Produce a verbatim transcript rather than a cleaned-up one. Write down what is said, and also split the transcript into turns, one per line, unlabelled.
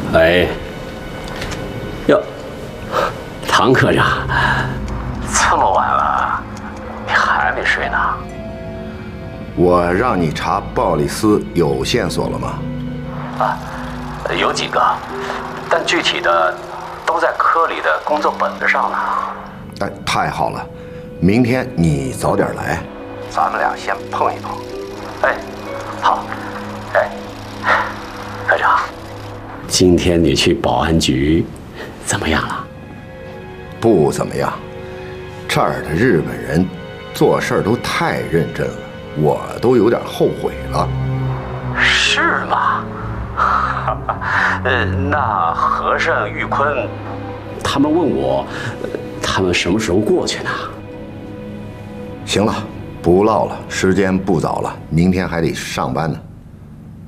哎，哟，唐科长，这么晚了，你还没睡呢？
我让你查鲍里斯有线索了吗？
啊，有几个，但具体的都在科里的工作本子上呢。
哎，太好了，明天你早点来，咱们俩先碰一碰。
哎，好。哎，科长，今天你去保安局怎么样了？
不怎么样，这儿的日本人做事都太认真了，我都有点后悔了。
是吗？呃，那和珅、玉坤，他们问我，他们什么时候过去呢？
行了，不唠了，时间不早了，明天还得上班呢。